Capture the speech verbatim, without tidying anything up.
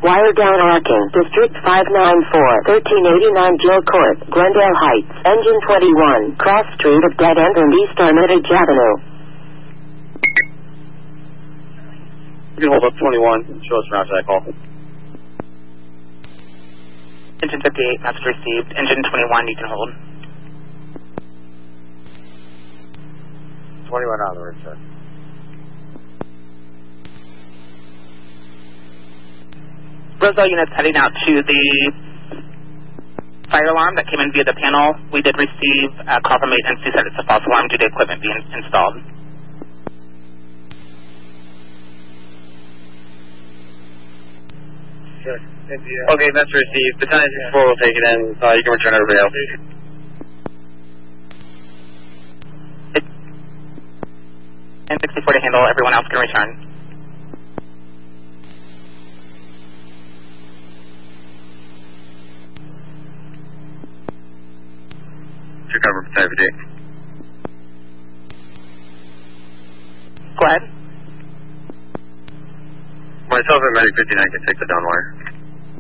Wire down arcing. District five ninety-four, thirteen eighty-nine Jill Court, Glendale Heights. Engine twenty-one, cross street of Dead End and East Armitage Avenue. You can hold up twenty-one. Show us around to that call. Engine fifty-eight, message received. Engine twenty-one, you can hold. twenty-one on the right side. Roseville units heading out to the fire alarm that came in via the panel. We did receive a call from maintenance who said it's a false alarm due to equipment being installed. Sure. Okay, that's received. The ten sixty-four will take it in. Uh, you can return everybody else. ten sixty-four to handle. Everyone else can return. Your cover for type of day. Go ahead. Myself and Medic fifty-nine can take the down wire.